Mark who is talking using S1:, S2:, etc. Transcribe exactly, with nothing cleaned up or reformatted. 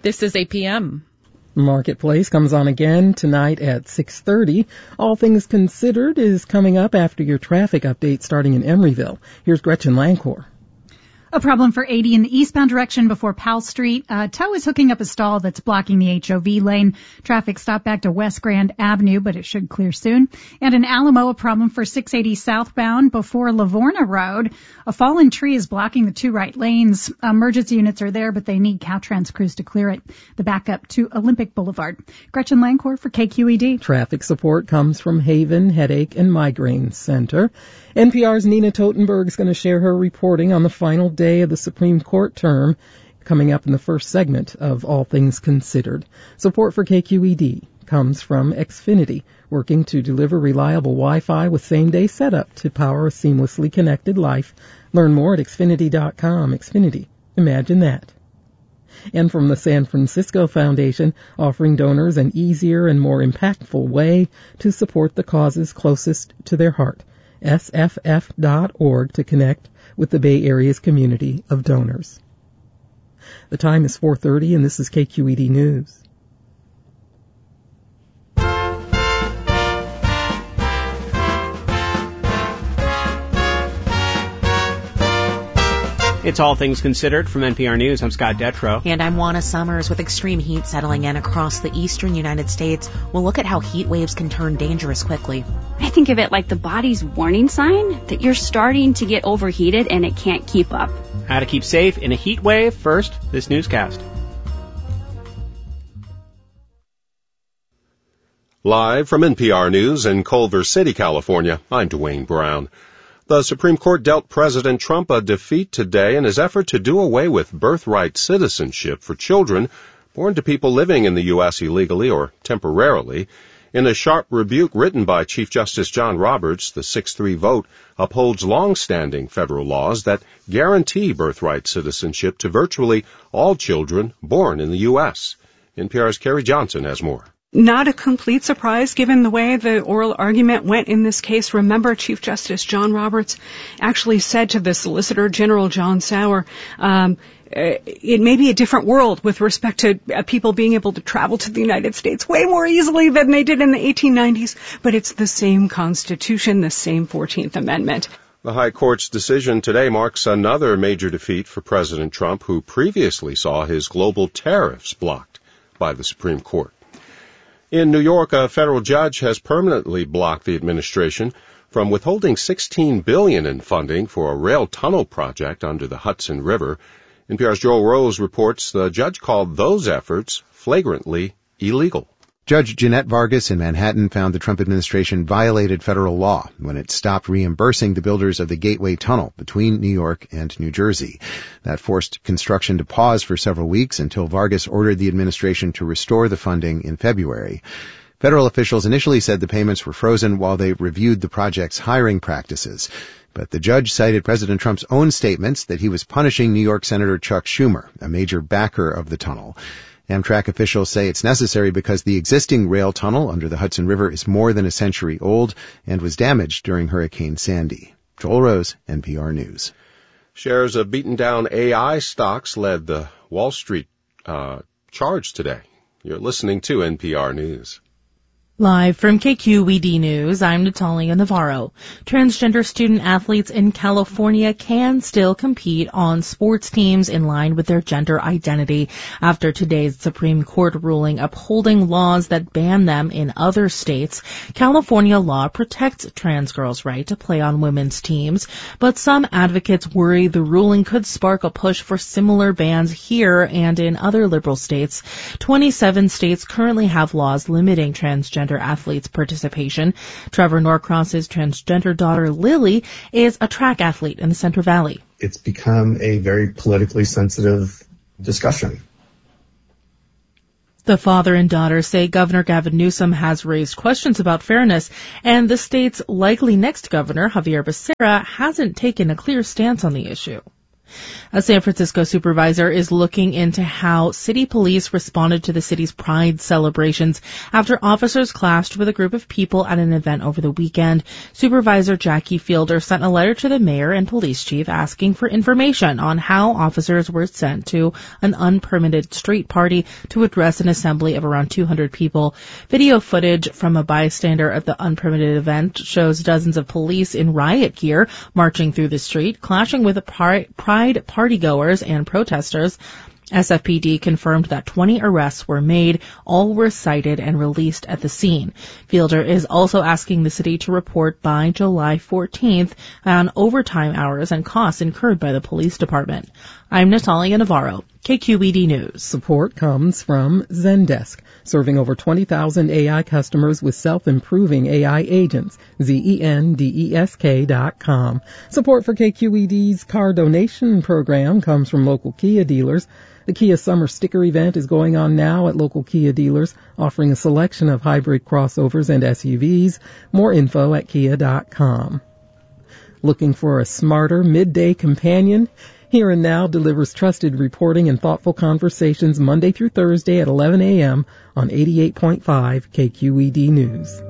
S1: This is eight p.m.
S2: Marketplace comes on again tonight at six thirty. All Things Considered is coming up after your traffic update starting in Emeryville. Here's Gretchen Lancor.
S3: A problem for eighty in the eastbound direction before Powell Street. Uh, tow is hooking up a stall that's blocking the H O V lane. Traffic stopped back to West Grand Avenue, but it should clear soon. And in Alamo, a problem for six eighty southbound before Livorno Road. A fallen tree is blocking the two right lanes. Emergency units are there, but they need Caltrans crews to clear it. The backup to Olympic Boulevard. Gretchen Lancor for K Q E D.
S2: Traffic support comes from Haven Headache and Migraine Center. N P R's Nina Totenberg is going to share her reporting on the final day of the Supreme Court term coming up in the first segment of All Things Considered. Support for K Q E D comes from Xfinity, working to deliver reliable Wi-Fi with same-day setup to power a seamlessly connected life. Learn more at Xfinity dot com. Xfinity. Imagine that. And from the San Francisco Foundation, offering donors an easier and more impactful way to support the causes closest to their heart. S F F dot org to connect with the Bay Area's community of donors. The time is four thirty, and this is K Q E D News.
S4: It's All Things Considered from N P R News. I'm Scott Detrow.
S5: And I'm Juana Summers. With extreme heat settling in across the eastern United States, we'll look at how heat waves can turn dangerous quickly.
S6: I think of it like the body's warning sign that you're starting to get overheated and it can't keep up.
S4: How to keep safe in a heat wave. First, this newscast.
S7: Live from N P R News in Culver City, California, I'm Dwayne Brown. The Supreme Court dealt President Trump a defeat today in his effort to do away with birthright citizenship for children born to people living in the U S illegally or temporarily. In a sharp rebuke written by Chief Justice John Roberts, the six three vote upholds long-standing federal laws that guarantee birthright citizenship to virtually all children born in the U S. N P R's Carrie Johnson has more.
S8: Not a complete surprise given the way the oral argument went in this case. Remember, Chief Justice John Roberts actually said to the Solicitor General John Sauer, um, it may be a different world with respect to uh, people being able to travel to the United States way more easily than they did in the eighteen nineties, but it's the same Constitution, the same fourteenth Amendment.
S7: The High Court's decision today marks another major defeat for President Trump, who previously saw his global tariffs blocked by the Supreme Court. In New York, a federal judge has permanently blocked the administration from withholding sixteen billion dollars in funding for a rail tunnel project under the Hudson River. N P R's Joel Rose reports the judge called those efforts flagrantly illegal.
S9: Judge Jeanette Vargas in Manhattan found the Trump administration violated federal law when it stopped reimbursing the builders of the Gateway Tunnel between New York and New Jersey. That forced construction to pause for several weeks until Vargas ordered the administration to restore the funding in February. Federal officials initially said the payments were frozen while they reviewed the project's hiring practices. But the judge cited President Trump's own statements that he was punishing New York Senator Chuck Schumer, a major backer of the tunnel. Amtrak officials say it's necessary because the existing rail tunnel under the Hudson River is more than a century old and was damaged during Hurricane Sandy. Joel Rose, N P R News.
S7: Shares of beaten-down A I stocks led the Wall Street uh, charge today. You're listening to N P R News.
S1: Live from K Q E D News, I'm Natalia Navarro. Transgender student athletes in California can still compete on sports teams in line with their gender identity after today's Supreme Court ruling upholding laws that ban them in other states. California law protects trans girls' right to play on women's teams, but some advocates worry the ruling could spark a push for similar bans here and in other liberal states. twenty-seven states currently have laws limiting transgender athletes' participation. Trevor Norcross's transgender daughter Lily is a track athlete in the Central Valley.
S10: It's become a very politically sensitive discussion.
S1: The father and daughter say Governor Gavin Newsom has raised questions about fairness, and the state's likely next governor, Javier Becerra, hasn't taken a clear stance on the issue. A San Francisco supervisor is looking into how city police responded to the city's Pride celebrations after officers clashed with a group of people at an event over the weekend. Supervisor Jackie Fielder sent a letter to the mayor and police chief asking for information on how officers were sent to an unpermitted street party to address an assembly of around two hundred people. Video footage from a bystander at the unpermitted event shows dozens of police in riot gear marching through the street, clashing with a Pride partygoers and protesters. S F P D confirmed that twenty arrests were made. All were cited and released at the scene. Fielder is also asking the city to report by July fourteenth on overtime hours and costs incurred by the police department. I'm Natalia Navarro, K Q E D News.
S2: Support comes from Zendesk, serving over twenty thousand A I customers with self-improving A I agents. Z E N D E S K dot com. Support for K Q E D's car donation program comes from local Kia dealers. The Kia Summer Sticker event is going on now at local Kia dealers, offering a selection of hybrid crossovers and S U Vs. More info at kia dot com. Looking for a smarter midday companion? Here and Now delivers trusted reporting and thoughtful conversations Monday through Thursday at eleven a.m. on eighty-eight point five K Q E D News.